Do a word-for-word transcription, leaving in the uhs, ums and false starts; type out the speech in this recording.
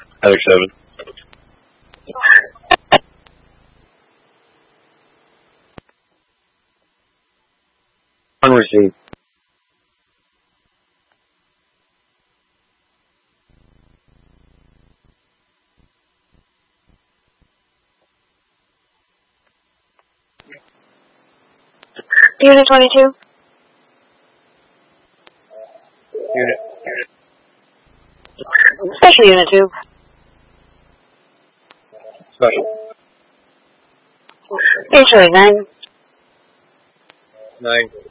Heather seven. Unreceived. Unit twenty-two. Unit. Special Unit two. Special. H nine. Nine.